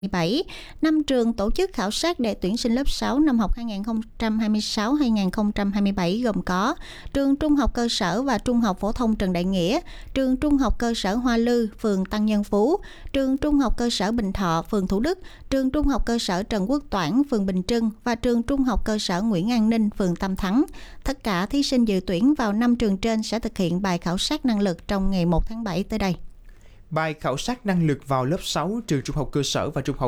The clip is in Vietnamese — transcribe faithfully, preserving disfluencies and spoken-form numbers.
bảy, năm trường tổ chức khảo sát để tuyển sinh lớp sáu năm học hai nghìn không trăm hai mươi sáu hai nghìn không trăm hai mươi bảy gồm có trường Trung học cơ sở và Trung học phổ thông Trần Đại Nghĩa, trường Trung học cơ sở Hoa Lư, phường Tăng Nhân Phú, trường Trung học cơ sở Bình Thọ, phường Thủ Đức, trường Trung học cơ sở Trần Quốc Toản, phường Bình Trưng và trường Trung học cơ sở Nguyễn An Ninh, phường Tam Thắng. Tất cả thí sinh dự tuyển vào năm trường trên sẽ thực hiện bài khảo sát năng lực trong ngày một tháng bảy tới đây. Bài khảo sát năng lực vào lớp sáu trường Trung học cơ sở và Trung học